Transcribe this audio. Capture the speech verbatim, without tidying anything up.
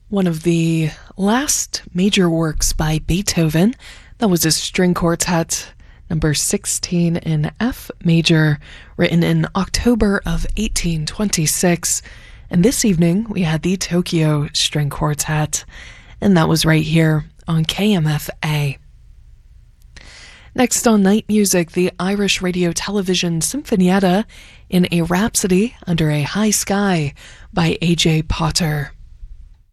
one of the last major works by Beethoven. That was his string quartet, number sixteen in F major, written in October of eighteen twenty-six. And this evening, we had the Tokyo String Quartet, and that was right here on K M F A. Next on Night Music, the Irish Radio Television Sinfonietta in A Rhapsody Under a High Sky by A J Potter.